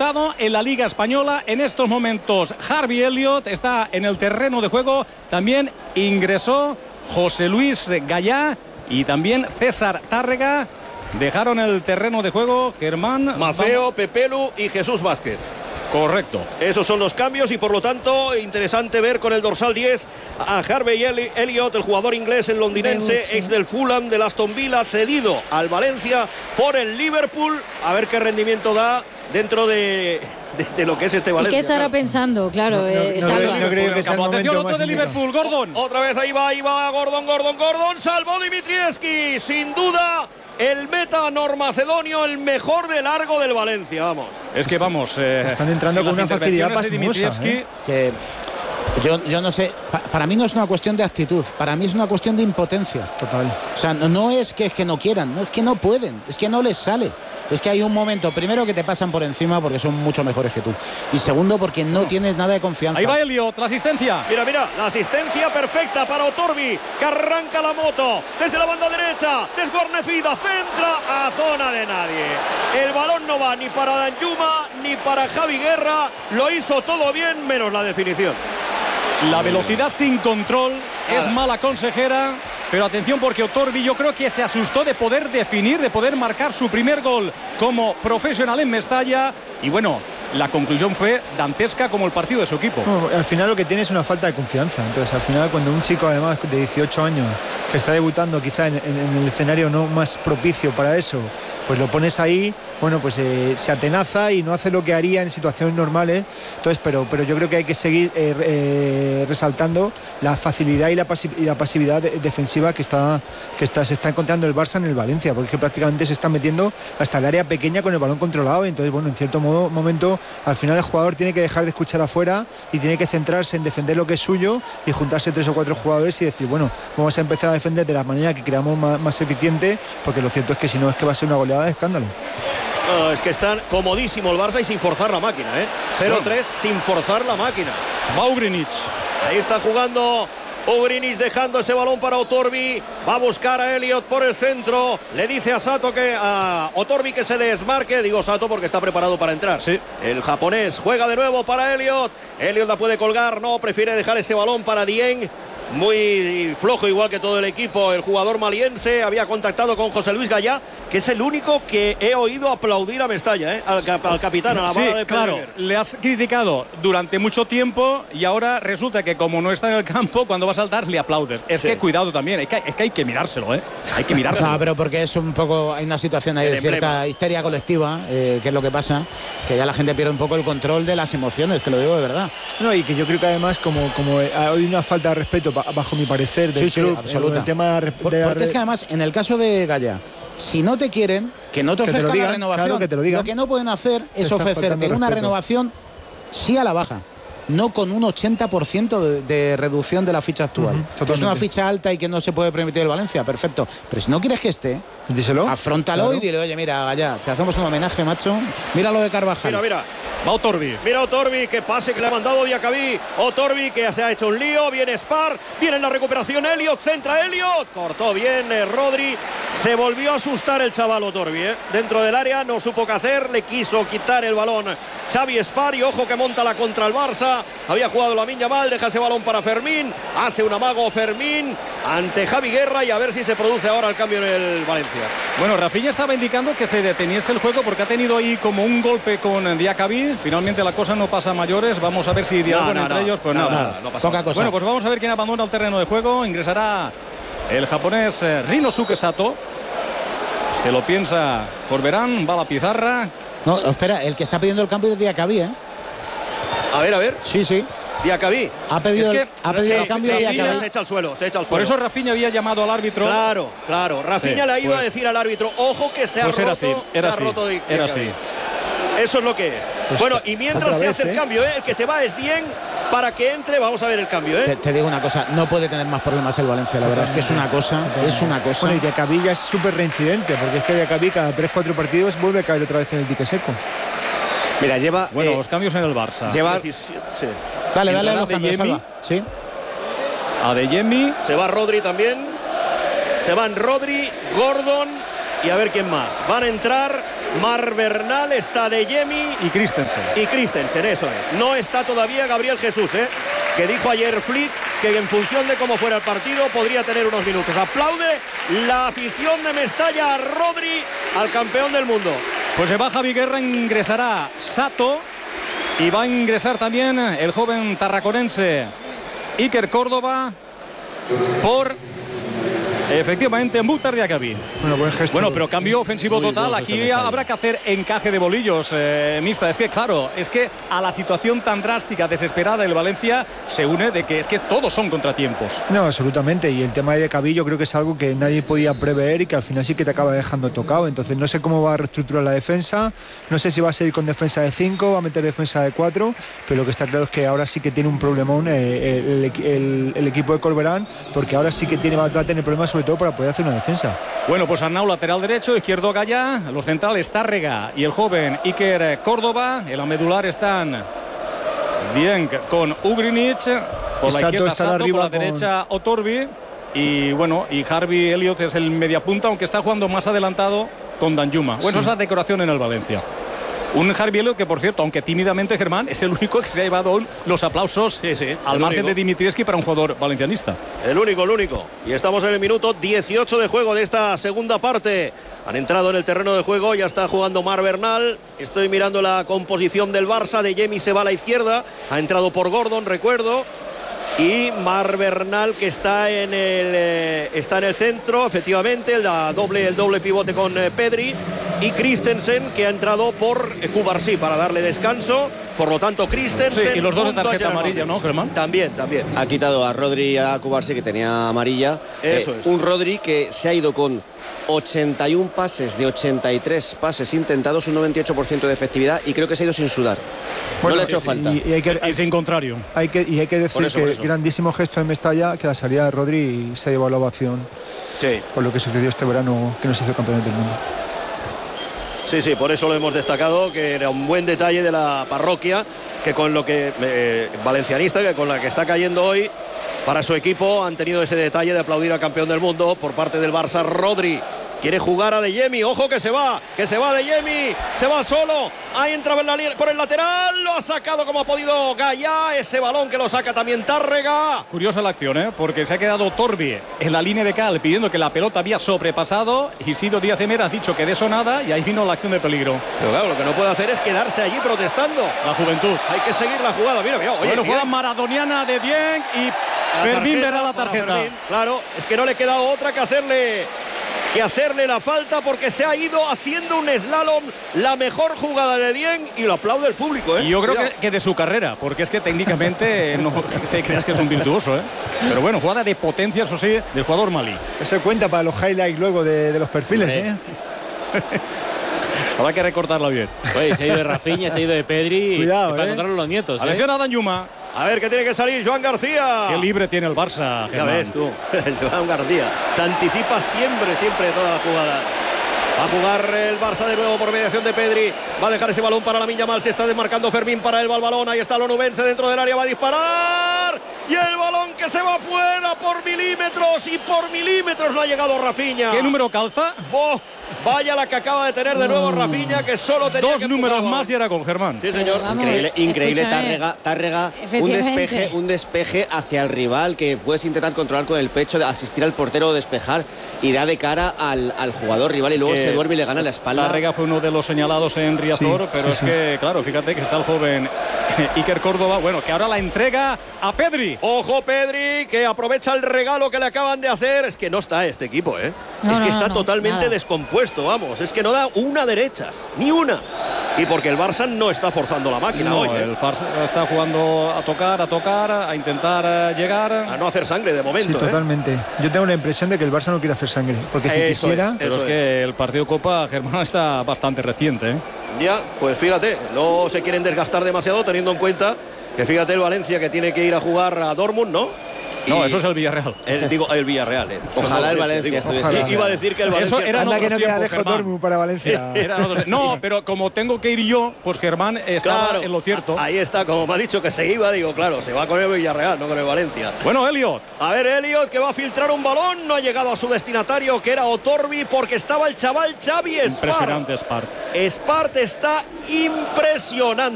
debutado en la Liga Española. En estos momentos Harvey Elliott está en el terreno de juego. También ingresó José Luis Gallá y también César Tárrega. Dejaron el terreno de juego Germán Mafeo, Pepelu y Jesús Vázquez. Correcto. Esos son los cambios y por lo tanto interesante ver con el dorsal 10 a Harvey Elliott, el jugador inglés, el londinense, ex del Fulham, del Aston Villa, cedido al Valencia por el Liverpool. A ver qué rendimiento da dentro de lo que es este Valencia. ¿Y qué estará pensando? Claro, no creo que sea el momento más de Liverpool, Gordon. Otra vez ahí va Gordon, salvó Dimitrievski, sin duda. El meta normacedonio, el mejor de largo del Valencia, vamos. Es que vamos. Están entrando con una facilidad pasmosa. Es que yo no sé, para mí no es una cuestión de actitud, para mí es una cuestión de impotencia. Total. O sea, no es que no quieran, no es que no pueden, es que no les sale. Es que hay un momento, primero, que te pasan por encima porque son mucho mejores que tú. Y segundo, porque no tienes nada de confianza. Ahí va Elliott, la asistencia. Mira, la asistencia perfecta para Otorbi, que arranca la moto desde la banda derecha, desguarnecida, centra a zona de nadie. El balón no va ni para Danjuma ni para Javi Guerra. Lo hizo todo bien, menos la definición. La velocidad sin control es mala consejera. Pero atención, porque Otorbi yo creo que se asustó de poder definir, de poder marcar su primer gol como profesional en Mestalla. Y bueno, la conclusión fue dantesca como el partido de su equipo. No, al final lo que tiene es una falta de confianza. Entonces al final, cuando un chico además de 18 años que está debutando quizá en el escenario no más propicio para eso, pues lo pones ahí, bueno, pues se atenaza y no hace lo que haría en situaciones normales. Entonces, pero yo creo que hay que seguir resaltando la facilidad y la pasividad defensiva que se está encontrando el Barça en el Valencia, porque es que prácticamente se está metiendo hasta el área pequeña con el balón controlado. Entonces, bueno, en cierto momento, al final el jugador tiene que dejar de escuchar afuera y tiene que centrarse en defender lo que es suyo y juntarse 3 o 4 jugadores y decir, bueno, vamos a empezar a defender de la manera que creamos más eficiente, porque lo cierto es que si no, es que va a ser una goleada de escándalo. No, es que están comodísimo el Barça y sin forzar la máquina, 0-3 sin forzar la máquina. Va Ugrinic. Ahí está jugando Ugrinic, dejando ese balón para Otorbi. Va a buscar a Elliott por el centro. Le dice a Otorbi que se desmarque. Digo Sato porque está preparado para entrar. Sí. El japonés juega de nuevo para Elliott. Elliott la puede colgar, no, prefiere dejar ese balón para Dieng. Muy flojo, igual que todo el equipo, el jugador maliense. Había contactado con José Luis Gallá, que es el único que he oído aplaudir a Mestalla, al capitán, a la bala de claro, le has criticado durante mucho tiempo y ahora resulta que como no está en el campo, cuando va a saltar le aplaudes. Es que cuidado también, es que hay que mirárselo, hay que mirárselo. No, pero porque es un poco, hay una situación ahí de cierta histeria colectiva, que es lo que pasa, que ya la gente pierde un poco el control de las emociones, te lo digo de verdad. No, y que yo creo que además como hay una falta de respeto bajo mi parecer del club, absoluta. El tema porque es que además en el caso de Gallá, si no te quieren, que no te ofrezcan la renovación. Claro, que te lo digan. Lo que no pueden hacer es ofrecerte una renovación sí a la baja, no con un 80% de reducción de la ficha actual. Que es una ficha alta y que no se puede permitir el Valencia, perfecto. Pero si no quieres que esté, díselo, afróntalo, claro. Y dile, oye, mira, Gallá, te hacemos un homenaje, macho. Mira lo de Carvajal. Mira. Va Otorbi. Mira Otorbi, que pase que le ha mandado Diacabí. Otorbi, que se ha hecho un lío. Viene Spar, viene en la recuperación Elliott, centra Elliott. Cortó bien Rodri. Se volvió a asustar el chaval Otorbi, dentro del área, no supo qué hacer. Le quiso quitar el balón Xavi Spar. Y ojo que monta la contra el Barça. Había jugado Lamine Yamal, deja ese balón para Fermín. Hace un amago Fermín ante Javi Guerra. Y a ver si se produce ahora el cambio en el Valencia. Bueno, Rafinha estaba indicando que se deteniese el juego porque ha tenido ahí como un golpe con Diacabí. Finalmente la cosa no pasa a mayores. Vamos a ver si dialogan entre ellos. Pues nada, no pasa. Poca cosa. Bueno, pues vamos a ver quién abandona el terreno de juego. Ingresará el japonés Rinosuke Sato. Se lo piensa Corberán, va a la pizarra. No, espera, el que está pidiendo el cambio es Diacabí, A ver. Sí. Diacabí. Ha pedido el cambio de Diacabí. Se echa al suelo. Por eso Rafinha había llamado al árbitro. Claro. Rafinha le ha ido a decir al árbitro, ojo que se ha roto. Era así. Eso es lo que es. Bueno, y mientras se hace el cambio, el que se va es Dieng para que entre. Vamos a ver el cambio, Te digo una cosa, no puede tener más problemas el Valencia, la verdad es que es una cosa. Bueno, y Diacabí ya es súper reincidente, porque es que Diacabí cada 3-4 partidos vuelve a caer otra vez en el dique seco. Mira, lleva... los cambios en el Barça. Dale a los cambios, Salva. Sí. Adeyemi. Se va Rodri también. Se van Rodri, Gordon y a ver quién más. Van a entrar Marc Bernal, está De Jemi y Christensen. Eso es. No está todavía Gabriel Jesús, que dijo ayer Flick que en función de cómo fuera el partido podría tener unos minutos. Aplaude la afición de Mestalla a Rodri, al campeón del mundo. Pues se va Javi Guerra, ingresará Sato y va a ingresar también el joven tarraconense Iker Córdoba por efectivamente Mukhtar Diakhaby. Bueno, pero cambio ofensivo total. Aquí habrá que hacer encaje de bolillos, Mista. Es que claro, es que a la situación tan drástica, desesperada del Valencia se une de que es que todos son contratiempos. No, absolutamente. Y el tema de Diakhaby yo creo que es algo que nadie podía prever y que al final sí que te acaba dejando tocado. Entonces no sé cómo va a reestructurar la defensa. No sé si va a seguir con defensa de 5, va a meter defensa de 4. Pero lo que está claro es que ahora sí que tiene un problemón el equipo de Corberán, porque ahora sí que va a tener problemas sobre todo para poder hacer una defensa. Bueno, pues Arnau lateral derecho, izquierdo Gaya, los centrales Tárrega y el joven Iker Córdoba. En la medular están bien con Ugrinic, por la izquierda Sato, por la derecha Otorbi y bueno, y Harvey Elliott es el mediapunta, aunque está jugando más adelantado con Danjuma. Bueno, esa decoración en el Valencia. Un Harvey Elliott que, por cierto, aunque tímidamente, Germán, es el único que se ha llevado los aplausos al margen de Dimitrievski para un jugador valencianista. El único. Y estamos en el minuto 18 de juego de esta segunda parte. Han entrado en el terreno de juego, ya está jugando Marc Bernal. Estoy mirando la composición del Barça. De Jemi se va a la izquierda. Ha entrado por Gordon, recuerdo. Y Marc Bernal, que está en el centro, efectivamente, el doble pivote con Pedri. Y Christensen, que ha entrado por Cubarsí para darle descanso. Por lo tanto, Christensen. Sí, y los dos de tarjeta amarilla, ¿no, Germán? También. Ha quitado a Rodri y a Cubarsí, que tenía amarilla. Eso es. Un Rodri que se ha ido con 81 pases de 83 pases intentados, un 98% de efectividad, y creo que se ha ido sin sudar. Bueno, no le ha hecho falta. Y sin contrario. Hay que decir que grandísimo gesto en Mestalla, que la salida de Rodri se ha llevado la ovación. Sí. Por lo que sucedió este verano, que nos hizo campeones del mundo. Sí, por eso lo hemos destacado, que era un buen detalle de la parroquia, que con lo que valencianista, que con la que está cayendo hoy para su equipo, han tenido ese detalle de aplaudir al campeón del mundo por parte del Barça. Rodri quiere jugar a De Jemi, ojo que se va De Jemi, se va solo, ahí entra por el lateral, lo ha sacado como ha podido Gaya, ese balón que lo saca también Tárrega. Curiosa la acción, porque se ha quedado Torbi en la línea de cal pidiendo que la pelota había sobrepasado. Isidro Díaz Emer ha dicho que de eso nada y ahí vino la acción de peligro. Pero claro, lo que no puede hacer es quedarse allí protestando. La juventud. Hay que seguir la jugada, mira. Oye, bueno, jugada maradoniana de Dieng y Fermín verá la tarjeta. Claro, es que no le queda otra que hacerle la falta, porque se ha ido haciendo un slalom, la mejor jugada de Dieng, y lo aplaude el público. Y yo creo que de su carrera, porque es que técnicamente no te creas que es un virtuoso, pero bueno, jugada de potencia, eso sí, del jugador malí. Eso cuenta para los highlights luego de los perfiles. Habrá que recortarla bien. Oye, se ha ido de Rafinha, se ha ido de Pedri. Cuidado, para encontrarlo los nietos. Atención a Danjuma. A ver, que tiene que salir Joan García. Qué libre tiene el Barça, Germán. Ya ves tú, Joan García se anticipa siempre de todas las jugadas. Va a jugar el Barça de nuevo por mediación de Pedri. Va a dejar ese balón para Lamine Yamal. Se está desmarcando Fermín para el balón. Ahí está Lonubense dentro del área. Va a disparar. Y el balón que se va fuera por milímetros. Y por milímetros no ha llegado Rafinha. ¿Qué número calza? Vaya la que acaba de tener de nuevo Rafinha, que solo tenía dos números más y era con Germán. Sí, señor. Increíble Tárrega. Un despeje hacia el rival, que puedes intentar controlar con el pecho, de asistir al portero, despejar y da de cara al jugador rival, y luego se duerme y le gana la espalda. Tárrega fue uno de los señalados en Riazor, pero es que, claro, fíjate que está el joven Iker Córdoba, bueno, que ahora la entrega a Pedri. Ojo Pedri, que aprovecha el regalo que le acaban de hacer. Es que no está este equipo, está totalmente descompuesto, vamos. Es que no da una derechas, ni una. Y porque el Barça no está forzando la máquina hoy. El Barça está jugando a tocar, a intentar llegar. A no hacer sangre de momento. Sí, totalmente. Yo tengo la impresión de que el Barça no quiere hacer sangre. Porque si quisiera... Pero es que el partido Copa, Germán, está bastante reciente. Ya, pues fíjate, no se quieren desgastar demasiado, teniendo en cuenta que fíjate el Valencia, que tiene que ir a jugar a Dortmund, ¿no? No, eso es el Villarreal. El Villarreal. Ojalá el Valencia estuviese. Iba a decir que el Valencia. Eso era Anda que no queda tiempos, lejos Dortmund para Valencia. No, pero como tengo que ir yo, pues Germán estaba en lo cierto. Ahí está, como me ha dicho que se iba, digo, claro, se va con el Villarreal, no con el Valencia. Bueno, Elliot. A ver, Elliot, que va a filtrar un balón, no ha llegado a su destinatario, que era Otorbi, porque estaba el chaval Xavi Espart. Impresionante Espart. Espart está impresionante.